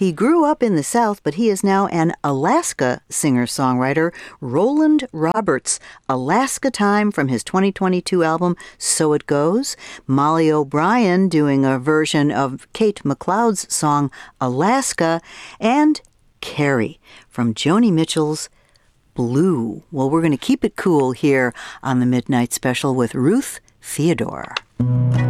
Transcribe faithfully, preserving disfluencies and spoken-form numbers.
He grew up in the South, but he is now an Alaska singer-songwriter. Roland Roberts, Alaska Time from his twenty twenty-two album, So It Goes. Molly O'Brien doing a version of Kate McLeod's song, Alaska. And Carrie from Joni Mitchell's Blue. Well, we're going to keep it cool here on the Midnight Special with Ruth Theodore.